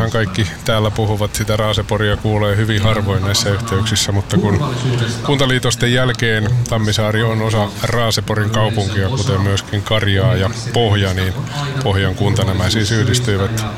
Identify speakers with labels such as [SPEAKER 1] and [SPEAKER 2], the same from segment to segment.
[SPEAKER 1] varmaan kaikki täällä puhuvat sitä Raaseporia kuulee hyvin harvoin näissä yhteyksissä, mutta kun kuntaliitosten jälkeen Tammisaari on osa Raaseporin kaupunkia, kuten myöskin Karjaa ja Pohja, niin Pohjan kunta nämä siis yhdistyivät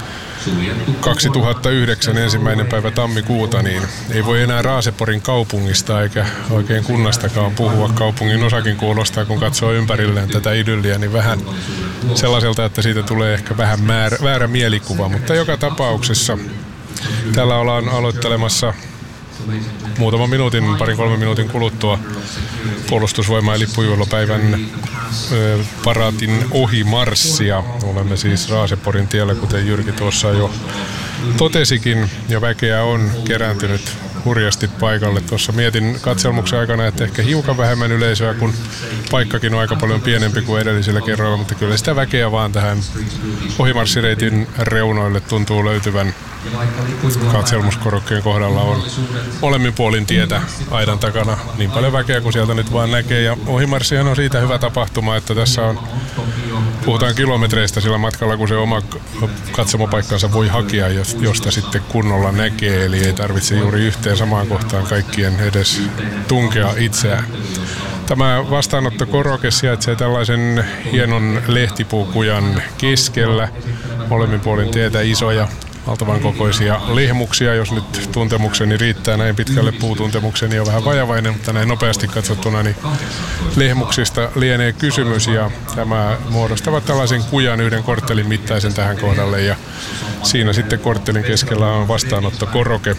[SPEAKER 1] 2009 ensimmäinen päivä tammikuuta, niin ei voi enää Raaseporin kaupungista eikä oikein kunnastakaan puhua. Kaupungin osakin kuulostaa, kun katsoo ympärilleen tätä idylliä, niin vähän sellaiselta, että siitä tulee ehkä vähän väärä mielikuva. Mutta joka tapauksessa täällä ollaan aloittelemassa muutaman minuutin, 2-3 minuutin kuluttua puolustusvoimain lippujuhlapäivän paraatin ohimarssia. Olemme siis Raaseporin tiellä, kuten Jyrki tuossa jo totesikin, ja väkeä on kerääntynyt hurjasti paikalle. Tuossa mietin katselmuksen aikana, että ehkä hiukan vähemmän yleisöä, kun paikkakin on aika paljon pienempi kuin edellisillä kerroilla, mutta kyllä sitä väkeä vaan tähän ohimarssireitin reunoille tuntuu löytyvän. Katselmuskorokkeen kohdalla on molemmin puolin tietä aidan takana niin paljon väkeä kuin sieltä nyt vaan näkee. Ja ohimarssihan on siitä hyvä tapahtuma, että tässä puhutaan kilometreistä sillä matkalla, kun se oma katsomopaikkansa voi hakea, josta sitten kunnolla näkee. Eli ei tarvitse juuri yhteen samaan kohtaan kaikkien edes tunkea itseään. Tämä vastaanottokoroke sijaitsee tällaisen hienon lehtipuukujan keskellä. Molemmin puolin tietä isoja, valtavan kokoisia lehmuksia, jos nyt tuntemukseni riittää näin pitkälle. Puutuntemukseni on vähän vajavainen, mutta näin nopeasti katsottuna niin lehmuksista lienee kysymys, ja tämä muodostavat tällaisen kujan yhden korttelin mittaisen tähän kohdalle, ja siinä sitten korttelin keskellä on vastaanottokoroke,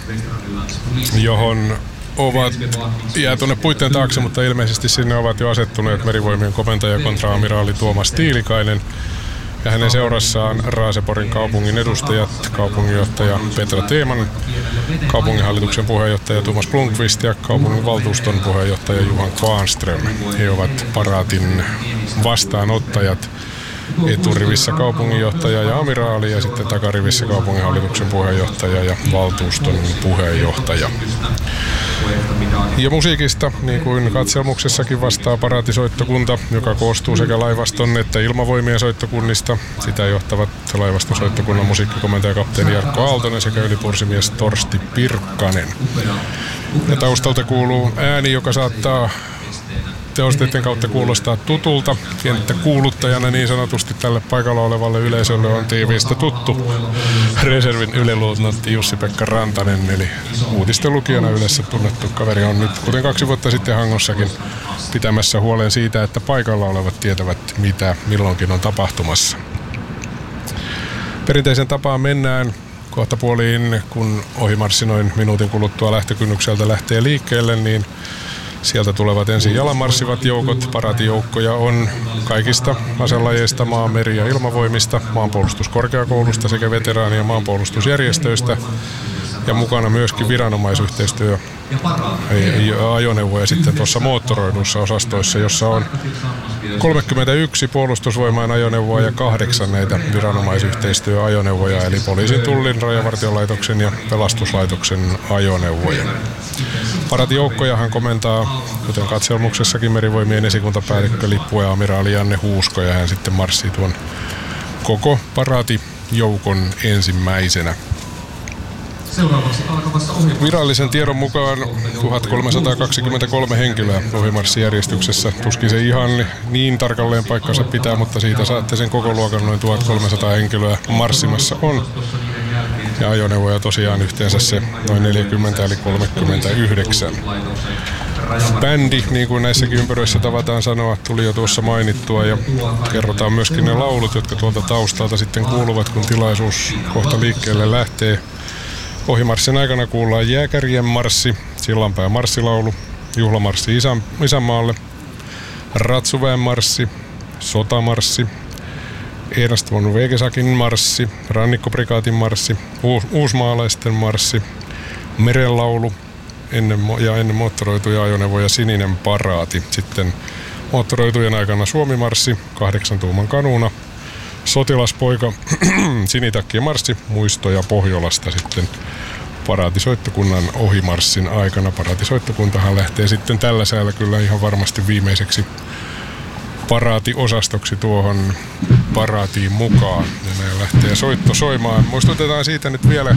[SPEAKER 1] johon jää tuonne puitteen taakse, mutta ilmeisesti sinne ovat jo asettuneet Merivoimien komentaja kontraamiraali Tuomas Tiilikainen ja hänen seurassaan Raaseporin kaupungin edustajat, kaupunginjohtaja Petra Teeman, kaupunginhallituksen puheenjohtaja Thomas Blomqvist ja kaupungin valtuuston puheenjohtaja Johan Kvarnström. He ovat paraatin vastaanottajat. Eturivissä kaupunginjohtaja ja amiraali ja sitten takarivissä kaupunginhallituksen puheenjohtaja ja valtuuston puheenjohtaja. Ja musiikista, niin kuin katselmuksessakin, vastaa paraatisoittokunta, joka koostuu sekä laivaston että ilmavoimien soittokunnista. Sitä johtavat laivastosoittokunnan musiikkikomentaja kapteeni Jarkko Aaltonen sekä ylipursimies Torsti Pirkkanen. Ja taustalta kuuluu ääni, joka saattaa tehosteiden kautta kuulostaa tutulta. Kenttäkuuluttajana niin sanotusti tälle paikalla olevalle yleisölle on tiiviistä tuttu reservin yliluutnantti Jussi-Pekka Rantanen, eli uutisten lukijana yleensä tunnettu kaveri on nyt, kuten 2 vuotta sitten Hangossakin, pitämässä huolen siitä, että paikalla olevat tietävät, mitä milloinkin on tapahtumassa. Perinteisen tapaan mennään kohtapuoliin, kun ohimarssi noin minuutin kuluttua lähtökynnykseltä lähtee liikkeelle, niin sieltä tulevat ensin jalanmarssivat joukot. Paraatijoukkoja on kaikista aselajeista, maa-, meri- ja ilmavoimista, maanpuolustuskorkeakoulusta sekä veteraani- ja maanpuolustusjärjestöistä. Ja mukana myöskin viranomaisyhteistyö ajoneuvoja sitten tuossa moottoroiduissa osastoissa, jossa on 31 puolustusvoimain ajoneuvoa ja 8 näitä viranomaisyhteistyöajoneuvoja, eli poliisin, tullin, rajavartiolaitoksen ja pelastuslaitoksen ajoneuvoja. Paraatijoukkojahan komentaa, kuten katselmuksessakin, Merivoimien esikuntapäällikkö lippua amiraali Janne Huusko, ja hän sitten marssii tuon koko paraatijoukon ensimmäisenä. Virallisen tiedon mukaan 1323 henkilöä ohimarssijärjestyksessä. Tuskin se ihan niin tarkalleen paikkansa pitää, mutta siitä saatte sen koko luokan noin 1300 henkilöä marssimassa on. Ja ajoneuvoja tosiaan yhteensä se noin 40 eli 39. Bändi, niin kuin näissäkin ympyröissä tavataan sanoa, tuli jo tuossa mainittua, ja kerrotaan myöskin ne laulut, jotka tuolta taustalta sitten kuuluvat, kun tilaisuus kohta liikkeelle lähtee. Ohimarssin aikana kuullaan Jääkärien marssi, Sillanpään marssilaulu, juhlamarssi isänmaalle, Ratsuväen marssi, Sotamarssi, Ernst von Wegesakin marssi, Rannikkoprikaatin marssi, Uusmaalaisten marssi, Merenlaulu ennen moottoroituja ajoneuvoja Sininen paraati. Sitten moottoroitujen aikana Suomi-marssi, 8 tuuman kanuuna, Sotilaspoika, Sinitakki marssi, muistoja Pohjolasta sitten paraatisoittokunnan ohimarssin aikana. Paraatisoittokuntahan lähtee sitten tällä säällä kyllä ihan varmasti viimeiseksi paraatiosastoksi tuohon paraatiin mukaan. Ja meillä lähtee soitto soimaan. Muistutetaan siitä nyt vielä